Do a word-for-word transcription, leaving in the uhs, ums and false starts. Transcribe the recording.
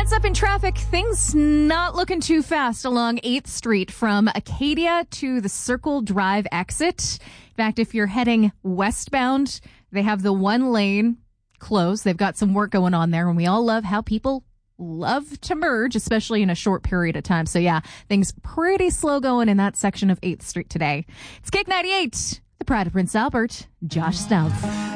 Heads up in traffic, things not looking too fast along eighth Street from Acadia to the Circle Drive exit. In fact, if you're heading westbound, they have the one lane closed. They've got some work going on there, and we all love how people love to merge, especially in a short period of time. So yeah, things pretty slow going in that section of eighth Street today. It's Kick ninety-eight, the pride of Prince Albert, Josh Stout.